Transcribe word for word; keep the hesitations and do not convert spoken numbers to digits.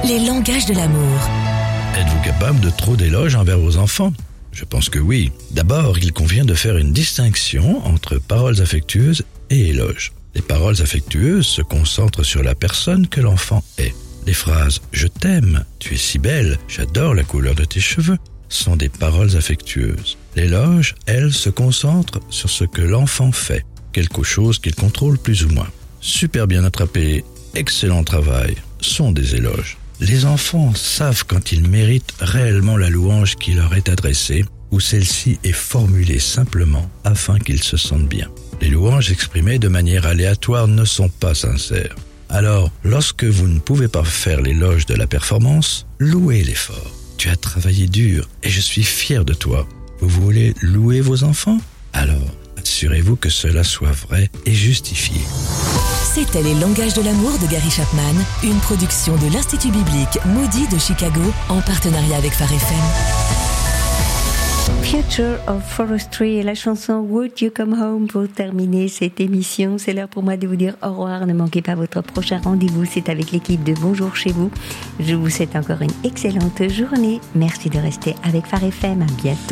Les langages de l'amour. Êtes-vous capable de trop d'éloges envers vos enfants ? Je pense que oui. D'abord, il convient de faire une distinction entre paroles affectueuses et éloges. Les paroles affectueuses se concentrent sur la personne que l'enfant est. Les phrases « je t'aime »,« tu es si belle »,« j'adore la couleur de tes cheveux » sont des paroles affectueuses. L'éloge, elle, se concentre sur ce que l'enfant fait, quelque chose qu'il contrôle plus ou moins. Super bien attrapé, excellent travail, sont des éloges. Les enfants savent quand ils méritent réellement la louange qui leur est adressée ou celle-ci est formulée simplement afin qu'ils se sentent bien. Les louanges exprimées de manière aléatoire ne sont pas sincères. Alors, lorsque vous ne pouvez pas faire l'éloge de la performance, louez l'effort. Tu as travaillé dur et je suis fier de toi. Vous voulez louer vos enfants ? Alors, assurez-vous que cela soit vrai et justifié. C'était Les langages de l'amour de Gary Chapman, une production de l'Institut biblique Moody de Chicago en partenariat avec Phare F M. Future of Forestry et la chanson Would You Come Home pour terminer cette émission. C'est l'heure pour moi de vous dire au revoir. Ne manquez pas votre prochain rendez-vous. C'est avec l'équipe de Bonjour chez vous. Je vous souhaite encore une excellente journée. Merci de rester avec Phare F M. À bientôt.